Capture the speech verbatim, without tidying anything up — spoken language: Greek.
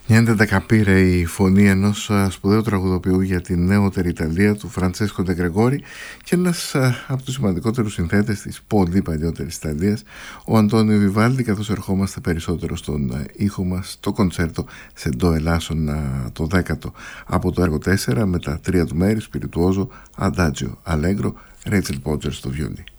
Niente da capire η φωνή ενός σπουδαίου τραγουδοποιού για την νεότερη Ιταλία, του Φραντσέσκο Ντε Γκρεγόρη, και ένας από τους σημαντικότερους συνθέτες της πολύ παλιότερης Ιταλίας, ο Αντώνιο Βιβάλντι, καθώς ερχόμαστε περισσότερο στον ήχο μας, το κοντσέρτο σε ντο ελάσσον, το δέκατο από το έργο τέσσερα, με τα τρία του μέρη, Σπιριτουόζο, Αντάτζιο, Αλέγκρο, Ρέιτσελ Πότζερ στο βιολί.